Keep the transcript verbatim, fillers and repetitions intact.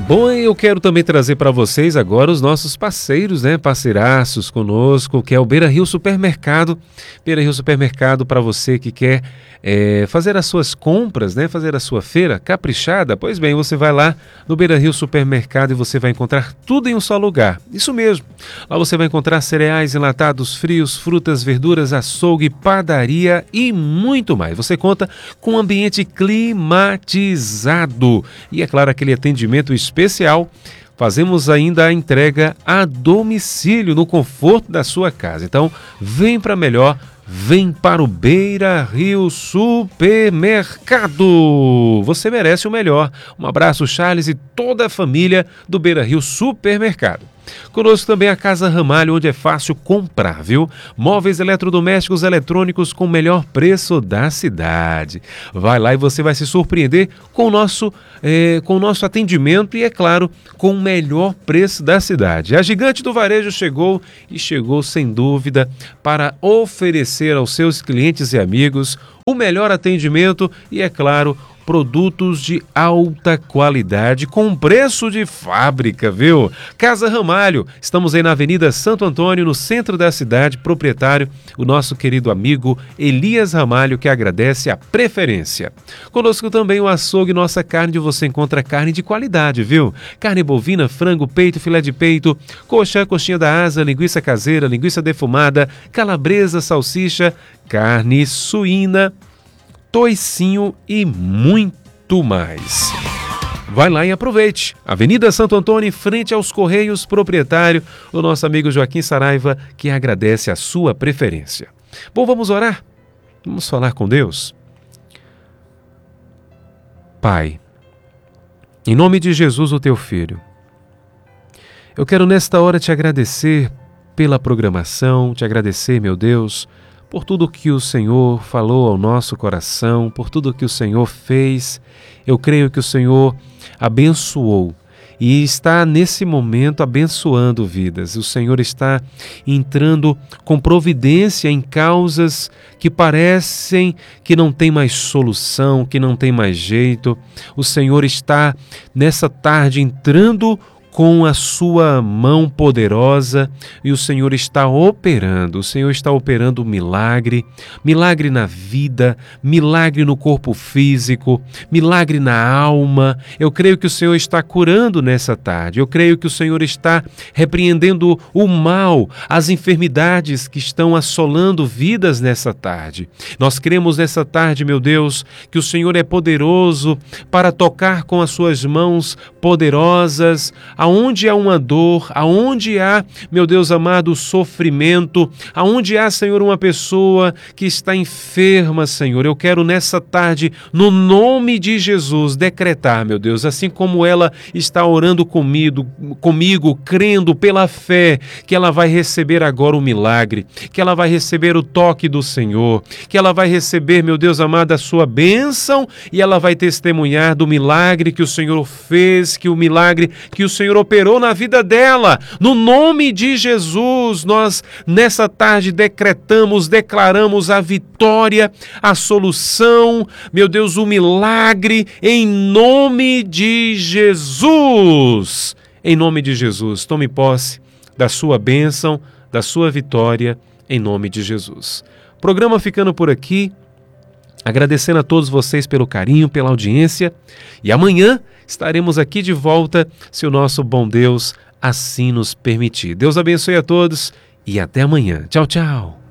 Bom, eu quero também trazer para vocês agora os nossos parceiros, né? Parceiraços conosco, que é o Beira Rio Supermercado. Beira Rio Supermercado, para você que quer é, fazer as suas compras, né? Fazer a sua feira caprichada. Pois bem, você vai lá no Beira Rio Supermercado e você vai encontrar tudo em um só lugar. Isso mesmo. Lá você vai encontrar cereais enlatados, frios, frutas, verduras, açougue, padaria e muito mais. Você conta com um ambiente climatizado e, é claro, aquele atendimento especial. Fazemos ainda a entrega a domicílio, no conforto da sua casa. Então, vem para melhor, vem para o Beira Rio Supermercado. Você merece o melhor. Um abraço, Charles, e toda a família do Beira Rio Supermercado. Conosco também a Casa Ramalho, onde é fácil comprar, viu? Móveis eletrodomésticos eletrônicos com o melhor preço da cidade. Vai lá e você vai se surpreender com o nosso, eh, com o nosso atendimento e, é claro, com o melhor preço da cidade. A gigante do varejo chegou e chegou sem dúvida para oferecer aos seus clientes e amigos o melhor atendimento e, é claro, produtos de alta qualidade com preço de fábrica, viu? Casa Ramalho, estamos aí na Avenida Santo Antônio, no centro da cidade, proprietário, o nosso querido amigo Elias Ramalho, que agradece a preferência. Conosco também o açougue Nossa Carne, onde você encontra carne de qualidade, viu? Carne bovina, frango, peito, filé de peito, coxa, coxinha da asa, linguiça caseira, linguiça defumada, calabresa, salsicha, carne suína, toicinho e muito mais. Vai lá e aproveite. Avenida Santo Antônio, em frente aos Correios, proprietário, o nosso amigo Joaquim Saraiva, que agradece a sua preferência. Bom, vamos orar? Vamos falar com Deus? Pai, em nome de Jesus, o teu Filho, eu quero nesta hora te agradecer pela programação, te agradecer, meu Deus, por tudo que o Senhor falou ao nosso coração, por tudo que o Senhor fez. Eu creio que o Senhor abençoou e está nesse momento abençoando vidas. O Senhor está entrando com providência em causas que parecem que não tem mais solução, que não tem mais jeito. O Senhor está nessa tarde entrando com a sua mão poderosa e o Senhor está operando, o Senhor está operando um milagre, milagre na vida, milagre no corpo físico, milagre na alma. Eu creio que o Senhor está curando nessa tarde, eu creio que o Senhor está repreendendo o mal, as enfermidades que estão assolando vidas nessa tarde. Nós cremos nessa tarde, meu Deus, que o Senhor é poderoso para tocar com as suas mãos poderosas, aonde há uma dor, aonde há, meu Deus amado, sofrimento, aonde há, Senhor, uma pessoa que está enferma, Senhor, eu quero nessa tarde, no nome de Jesus, decretar, meu Deus, assim como ela está orando comigo, comigo, crendo pela fé, que ela vai receber agora o milagre, que ela vai receber o toque do Senhor, que ela vai receber, meu Deus amado, a sua bênção e ela vai testemunhar do milagre que o Senhor fez, que o milagre que o Senhor operou na vida dela. No nome de Jesus, nós nessa tarde decretamos, declaramos a vitória, a solução, meu Deus, o milagre, em nome de Jesus. Em nome de Jesus, tome posse da sua bênção, da sua vitória, em nome de Jesus. Programa ficando por aqui, agradecendo a todos vocês pelo carinho, pela audiência, e amanhã estaremos aqui de volta, se o nosso bom Deus assim nos permitir. Deus abençoe a todos e até amanhã. Tchau, tchau.